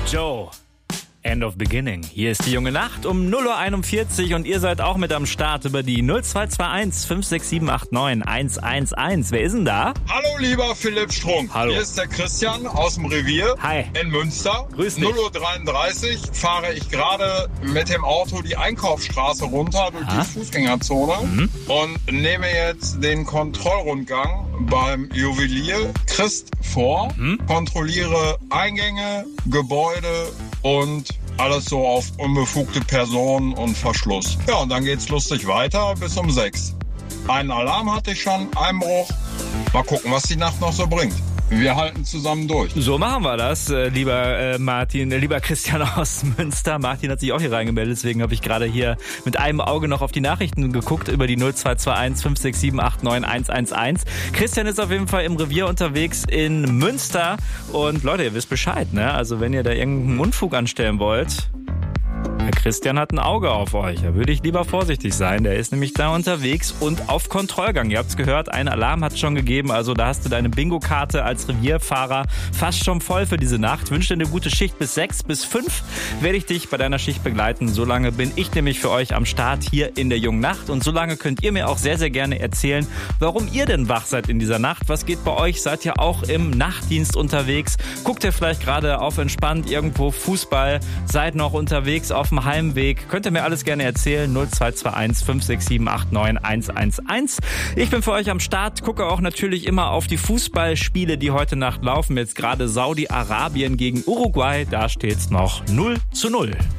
Joe, End of Beginning. Hier ist die junge Nacht um 0:41 Uhr und ihr seid auch mit am Start über die 0221 56789 111. Wer ist denn da? Hallo lieber Philipp Strunk. Hallo. Hier ist der Christian aus dem Revier. Hi. In Münster. Grüß dich. 0:33 Uhr fahre ich gerade mit dem Auto die Einkaufsstraße runter durch die Fußgängerzone und nehme jetzt den Kontrollrundgang beim Juwelier Christ vor, kontrolliere Eingänge, Gebäude und alles so auf unbefugte Personen und Verschluss. Ja, und dann geht's lustig weiter bis um 6. Einen Alarm hatte ich schon, Einbruch. Mal gucken, was die Nacht noch so bringt. Wir halten zusammen durch. So machen wir das, lieber Martin, lieber Christian aus Münster. Martin hat sich auch hier reingemeldet, deswegen habe ich gerade hier mit einem Auge noch auf die Nachrichten geguckt über die 0221 56789 111. Christian ist auf jeden Fall im Revier unterwegs in Münster und Leute, ihr wisst Bescheid, ne? Also wenn ihr da irgendeinen Unfug anstellen wollt, der Christian hat ein Auge auf euch. Da würde ich lieber vorsichtig sein. Der ist nämlich da unterwegs und auf Kontrollgang. Ihr habt's gehört, ein Alarm hat's schon gegeben. Also da hast du deine Bingo-Karte als Revierfahrer fast schon voll für diese Nacht. Wünsche dir eine gute Schicht bis 6, bis 5 werde ich dich bei deiner Schicht begleiten. So lange bin ich nämlich für euch am Start hier in der jungen Nacht. Und so lange könnt ihr mir auch sehr, sehr gerne erzählen, warum ihr denn wach seid in dieser Nacht. Was geht bei euch? Seid ihr auch im Nachtdienst unterwegs? Guckt ihr vielleicht gerade auf entspannt irgendwo Fußball? Seid noch unterwegs auf dem Heimweg? Könnt ihr mir alles gerne erzählen. 0221 56789 111. Ich bin für euch am Start, gucke auch natürlich immer auf die Fußballspiele, die heute Nacht laufen. Jetzt gerade Saudi-Arabien gegen Uruguay. Da steht's noch 0:0.